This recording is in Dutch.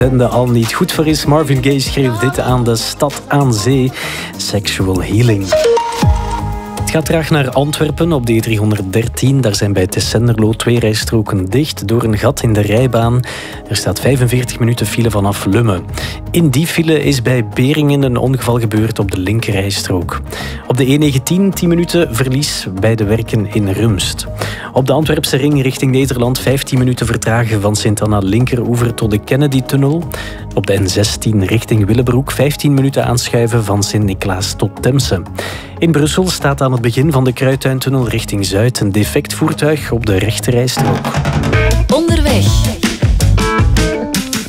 En al niet goed voor is. Marvin Gaye schreef dit aan de stad aan zee. Sexual Healing. Het gaat traag naar Antwerpen op de E313. Daar zijn bij Tessenderlo 2 rijstroken dicht door een gat in de rijbaan. Er staat 45 minuten file vanaf Lummen. In die file is bij Beringen een ongeval gebeurd op de linkerrijstrook. Op de E19 10 minuten verlies bij de werken in Rumst. Op de Antwerpse ring richting Nederland 15 minuten vertragen van Sint-Anna linkeroever tot de Kennedy-tunnel. Op de N16 richting Willebroek 15 minuten aanschuiven van Sint-Niklaas tot Temse. In Brussel staat aan het begin van de Kruittuintunnel richting Zuid een defect voertuig op de rechterrijstrook. Onderweg.